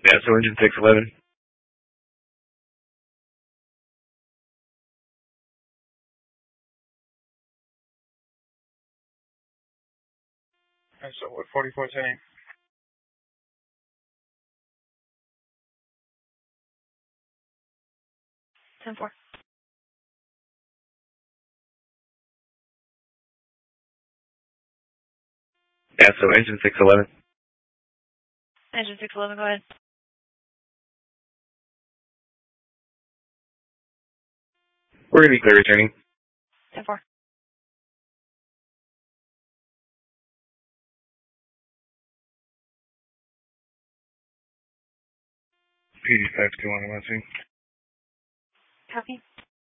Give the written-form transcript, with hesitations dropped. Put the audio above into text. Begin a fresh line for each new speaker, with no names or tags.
Yeah, so engine 611.
And so what, 4410?
Ten four.
Yeah, so engine 611.
Engine 611, go ahead.
We're going to be clear returning.
10-4.
PD 5211,
Copy.